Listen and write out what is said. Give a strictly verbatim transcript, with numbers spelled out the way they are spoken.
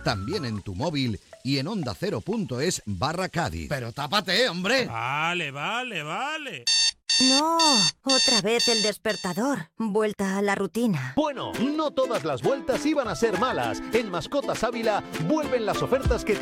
también en tu móvil y en onda cero punto es barra Cádiz. Pero tápate, hombre. Vale, vale, vale. No, otra vez el despertador. Vuelta a la rutina. Bueno, no todas las vueltas iban a ser malas. En Mascotas Ávila vuelven las ofertas que te